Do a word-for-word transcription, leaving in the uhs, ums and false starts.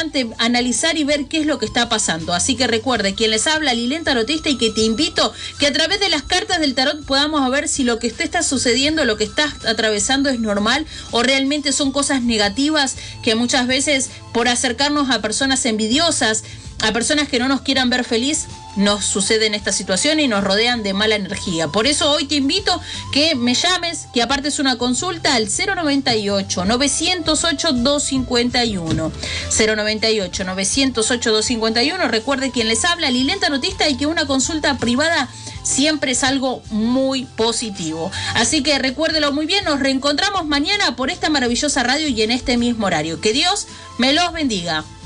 importante analizar y ver qué es lo que está pasando. Así que recuerde, quien les habla, Lilén Tarotista, y que te invito que a través de las cartas del tarot podamos ver si lo que te está sucediendo, lo que estás atravesando es normal o realmente son cosas negativas que muchas veces por acercarnos a personas envidiosas, a personas que no nos quieran ver feliz, nos suceden esta situación y nos rodean de mala energía. Por eso hoy te invito que me llames, que apartes una consulta al cero noventa y ocho, novecientos ocho, doscientos cincuenta y uno. cero noventa y ocho, novecientos ocho, doscientos cincuenta y uno. Recuerde quien les habla, Lilén Tarotista, y que una consulta privada siempre es algo muy positivo. Así que recuérdelo muy bien, nos reencontramos mañana por esta maravillosa radio y en este mismo horario. Que Dios me los bendiga.